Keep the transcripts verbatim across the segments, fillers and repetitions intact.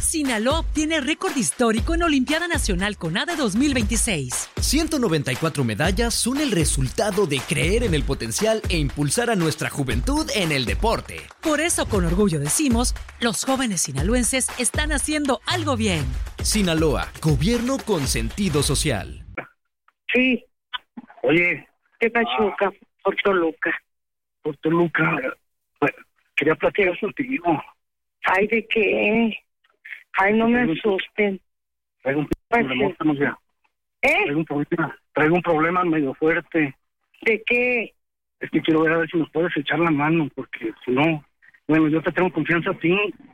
Sinaloa obtiene récord histórico en Olimpiada Nacional CONADE dos mil veintiséis. ciento noventa y cuatro medallas son el resultado de creer en el potencial e impulsar a nuestra juventud en el deporte. Por eso, con orgullo decimos, los jóvenes sinaloenses están haciendo algo bien. Sinaloa, gobierno con sentido social. Sí. Oye. ¿Qué Pachuca? Por Toluca. Por Toluca. Pues, quería platicar contigo. Ay, ¿de qué? Ay, no me asusten. Traigo un problema, no sé. ¿Eh? Traigo un problema, traigo un problema medio fuerte. ¿De qué? Es que quiero ver a ver si nos puedes echar la mano, porque si no, bueno, yo te tengo confianza a ti.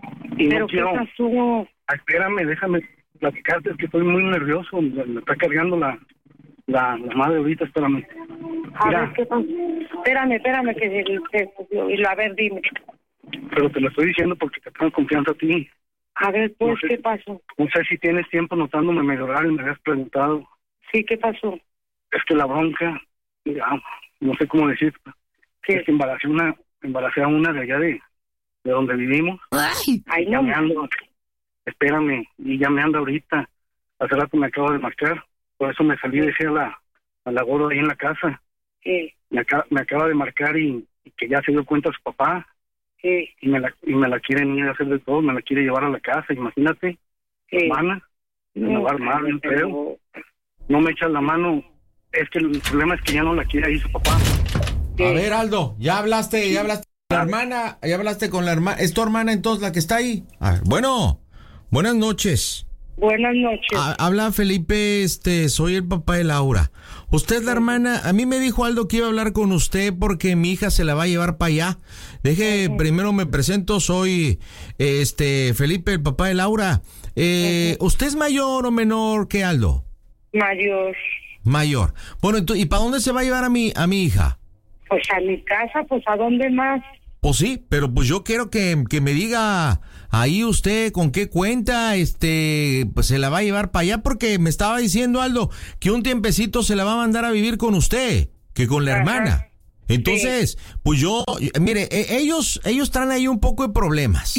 Y ¿Pero no quiero... qué pasó? Ah, espérame, déjame platicarte, es que estoy muy nervioso, me, me está cargando la, la, la madre ahorita, espérame. A Mira, ver, ¿qué pasó? Espérame, espérame, que se... Y a ver, dime. pero te lo estoy diciendo porque te tengo confianza a ti. A ver, pues, No sé- ¿qué pasó? No sé si tienes tiempo notándome mejorar y me habías preguntado. Sí, ¿qué pasó? Es que la bronca, mira, no sé cómo decir, ¿Qué? es que embaracé una, embaracé a una de allá de, de donde vivimos. Ay, Ya no. me ando, espérame, y ya me anda ahorita. Hace rato me acabo de marcar, por eso me salí, dejé a la, a la gorda ahí en la casa. Sí, Me acaba, me acaba de marcar y, y que ya se dio cuenta su papá sí, y me la, y me la quieren ir a hacer de todo, me la quiere llevar a la casa, imagínate, sí. hermana, me va a armar bien feo. No me echas la mano, es que el problema es que ya no la quiere ahí su papá. Sí. A ver, Aldo, ya hablaste, ya hablaste con la hermana, ya hablaste con la hermana. ¿Es tu hermana entonces la que está ahí? A ver, bueno, buenas noches. Buenas noches. Ha- habla Felipe, este, soy el papá de Laura. Usted es la hermana, a mí me dijo Aldo que iba a hablar con usted porque mi hija se la va a llevar para allá. Deje, primero me presento, soy este Felipe, el papá de Laura. Eh, ¿Usted es mayor o menor que Aldo? Mayor. Mayor. Bueno, ento- ¿y para dónde se va a llevar a mi, a mi hija? Pues a mi casa, pues ¿a dónde más? Pues sí, pero pues yo quiero que, que me diga ahí usted con qué cuenta, este, pues se la va a llevar para allá porque me estaba diciendo Aldo que un tiempecito se la va a mandar a vivir con usted, que con la Ajá. hermana. Entonces, pues yo, mire, e- ellos, ellos traen ahí un poco de problemas.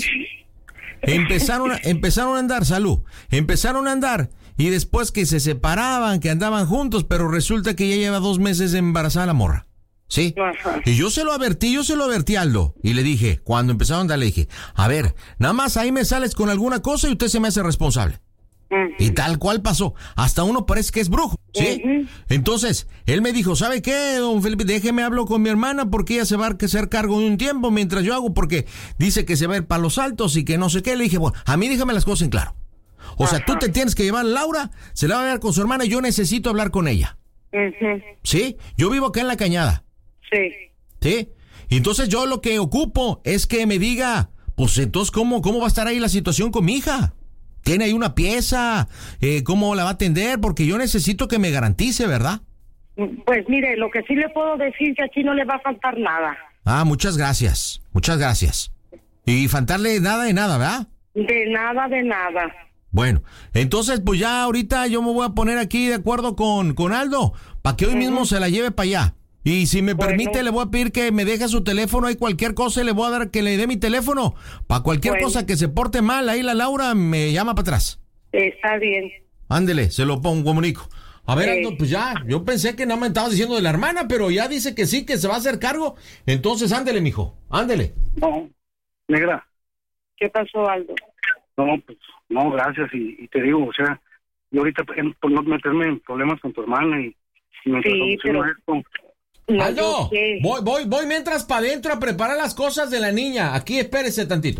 Empezaron, a- empezaron a andar, salud, empezaron a andar y después que se separaban, que andaban juntos, pero resulta que ya lleva dos meses embarazada la morra. ¿Sí? Ajá. Y yo se lo advertí, yo se lo advertí a Aldo. Y le dije, cuando empezaron a andar, le dije, a ver, nada más ahí me sales con alguna cosa y usted se me hace responsable. Ujú. Y tal cual pasó. Hasta uno parece que es brujo, ¿sí? Ujú. Entonces, él me dijo, ¿sabe qué, don Felipe? Déjeme hablo con mi hermana porque ella se va a hacer cargo de un tiempo mientras yo hago, porque dice que se va a ir para los altos y que no sé qué. Le dije, bueno, a mí déjame las cosas en claro. O sea, Ajá. tú te tienes que llevar a Laura, se la va a llevar con su hermana y yo necesito hablar con ella. Ujú. ¿Sí? Yo vivo acá en La Cañada. Sí. ¿Sí? Y entonces yo lo que ocupo es que me diga, pues entonces, ¿cómo, cómo va a estar ahí la situación con mi hija? ¿Tiene ahí una pieza? Eh, ¿Cómo la va a atender? Porque yo necesito que me garantice, ¿verdad? Pues mire, lo que sí le puedo decir es que aquí no le va a faltar nada. Ah, muchas gracias, muchas gracias. Y faltarle nada de nada, ¿verdad? De nada, de nada. Bueno, entonces pues ya ahorita yo me voy a poner aquí de acuerdo con, con Aldo, para que hoy mismo se la lleve para allá. Y si me Bueno. permite, le voy a pedir que me deje su teléfono, hay cualquier cosa, le voy a dar que le dé mi teléfono. Para cualquier Bueno. cosa que se porte mal, ahí la Laura me llama para atrás. Está bien. Ándele, se lo pongo, comunico. A ver, Sí. Aldo, pues ya, yo pensé que no me estabas diciendo de la hermana, pero ya dice que sí, que se va a hacer cargo. Entonces, ándele, mijo, ándele. No, negra, ¿Qué pasó, Aldo? no, pues, no, gracias, y, y te digo, o sea, yo ahorita, em, por no meterme en problemas con tu hermana y, y mientras Sí, soluciono pero- esto, No, Aldo, yo sé. voy, voy, voy mientras para adentro a preparar las cosas de la niña. Aquí espérese tantito.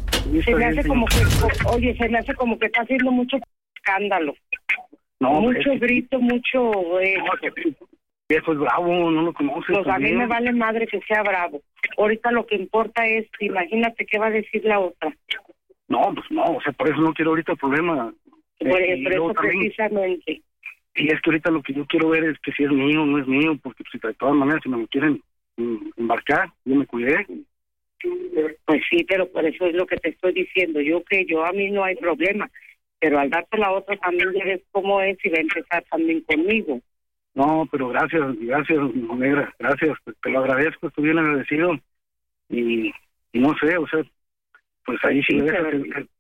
y Se está me bien, hace señor. como que, o- oye, se me hace como que está haciendo mucho escándalo. No, mucho es que- grito, mucho... Eh, no, es que viejo es bravo, no lo conoces. pues a mí también. me vale madre que sea bravo. Ahorita lo que importa es, imagínate qué va a decir la otra. No, pues no, o sea, por eso no quiero ahorita el problema. Por, Eh, y por luego eso también- precisamente. Y es que ahorita lo que yo quiero ver es que si es mío o no es mío, porque si de todas maneras si me lo quieren mm, embarcar, yo me cuidé. Pues sí, pero por eso es lo que te estoy diciendo. Yo que yo a mí no hay problema, pero al darte la otra también ya ves cómo es y va a empezar también conmigo. No, pero gracias, gracias, negra, gracias, te, te lo agradezco, estoy bien agradecido. Y, y no sé, o sea, pues ahí si Sí, me dejas pero- que, que-